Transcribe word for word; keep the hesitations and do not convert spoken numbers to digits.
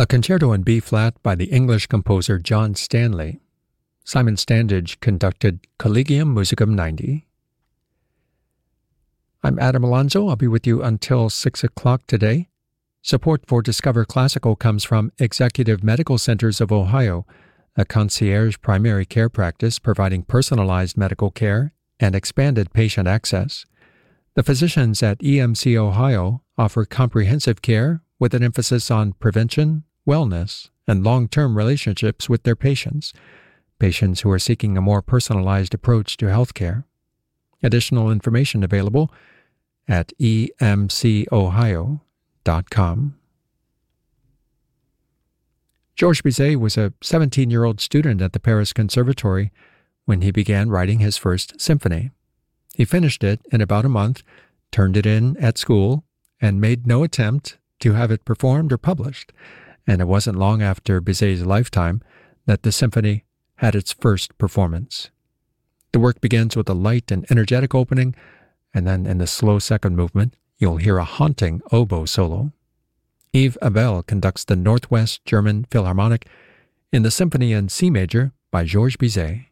A concerto in B-flat by the English composer John Stanley. Simon Standage conducted Collegium Musicum ninety. I'm Adam Alonso. I'll be with you until six o'clock today. Support for Discover Classical comes from Executive Medical Centers of Ohio, a concierge primary care practice providing personalized medical care and expanded patient access. The physicians at E M C Ohio offer comprehensive care with an emphasis on prevention, wellness, and long-term relationships with their patients, patients who are seeking a more personalized approach to healthcare. Additional information available at e m c ohio dot com. Georges Bizet was a seventeen-year-old student at the Paris Conservatory when he began writing his first symphony. He finished it in about a month, turned it in at school, and made no attempt to have it performed or published, and it wasn't long after Bizet's lifetime that the symphony had its first performance. The work begins with a light and energetic opening, and then in the slow second movement, you'll hear a haunting oboe solo. Yves Abel conducts the Northwest German Philharmonic in the Symphony in C major by Georges Bizet.